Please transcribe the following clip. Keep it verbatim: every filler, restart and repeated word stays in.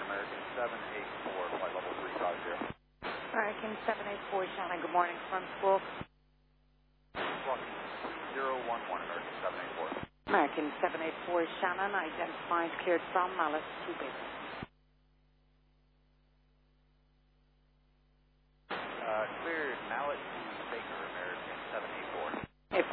American seven eight four, flight level three five zero. American seven eight four, Shannon, good morning, from school. Squawk zero one one, American seven eight four. American seven eight four, Shannon, identifying cleared from Malice two base.